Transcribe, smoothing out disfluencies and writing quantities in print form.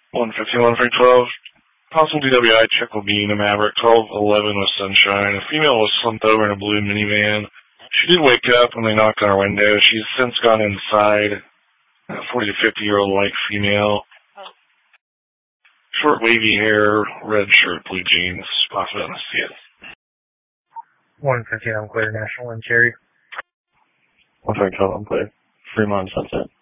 151 for 12. Possible DWI, check will be in a Maverick 1211 with sunshine. A female was slumped over in a blue minivan. She did wake up when they knocked on her window. She's since gone inside. 40 to 50-year-old white female. Short wavy hair, red shirt, blue jeans. Possibly on the scale. 150 unclear, National and Cherry. 150 unclear. Fremont Sunset.